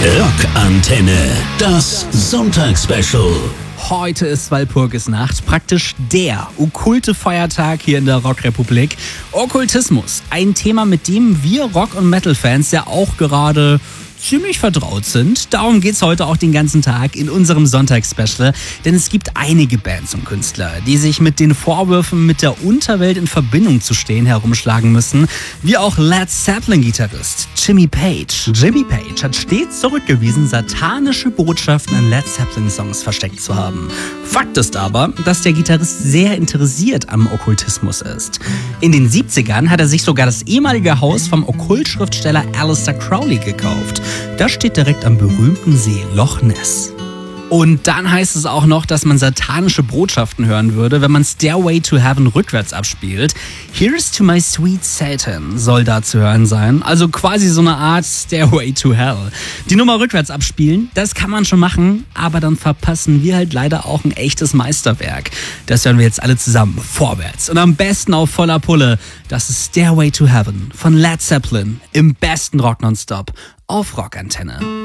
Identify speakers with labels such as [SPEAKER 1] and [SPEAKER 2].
[SPEAKER 1] Rockantenne, das Sonntagsspecial.
[SPEAKER 2] Heute ist Walpurgisnacht, praktisch der okkulte Feiertag hier in der Rockrepublik. Okkultismus, ein Thema, mit dem wir Rock- und Metal-Fans ja auch gerade ziemlich vertraut sind. Darum geht's heute auch den ganzen Tag in unserem Sonntagsspecial. Denn es gibt einige Bands und Künstler, die sich mit den Vorwürfen, mit der Unterwelt in Verbindung zu stehen, herumschlagen müssen. Wie auch Led Zeppelin-Gitarrist Jimmy Page. Jimmy Page hat stets zurückgewiesen, satanische Botschaften in Led Zeppelin-Songs versteckt zu haben. Fakt ist aber, dass der Gitarrist sehr interessiert am Okkultismus ist. In den 70ern hat er sich sogar das ehemalige Haus vom Okkultschriftsteller Aleister Crowley gekauft. Das steht direkt am berühmten See Loch Ness. Und dann heißt es auch noch, dass man satanische Botschaften hören würde, wenn man Stairway to Heaven rückwärts abspielt. Here's to my sweet Satan soll da zu hören sein. Also quasi so eine Art Stairway to Hell. Die Nummer rückwärts abspielen, das kann man schon machen, aber dann verpassen wir halt leider auch ein echtes Meisterwerk. Das hören wir jetzt alle zusammen vorwärts und am besten auf voller Pulle. Das ist Stairway to Heaven von Led Zeppelin im besten Rock Nonstop auf Rockantenne.